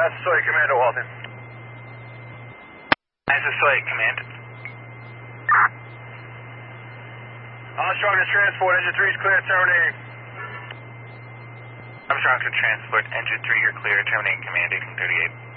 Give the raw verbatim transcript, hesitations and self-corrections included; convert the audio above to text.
Massasoit Command to Walton. Massasoit Command. Armstrong to transport, engine three is clear, terminating. Armstrong to transport, engine three, you're clear, terminating command eighteen thirty-eight.